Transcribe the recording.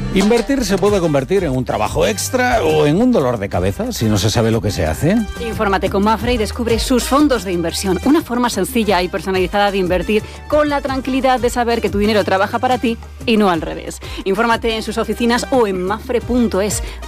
Invertir se puede convertir en un trabajo extra o en un dolor de cabeza si no se sabe lo que se hace. Infórmate con Mapfre y descubre sus fondos de inversión. Una forma sencilla y personalizada de invertir con la tranquilidad de saber que tu dinero trabaja para ti y no al revés. Infórmate en sus oficinas o en mapfre.es.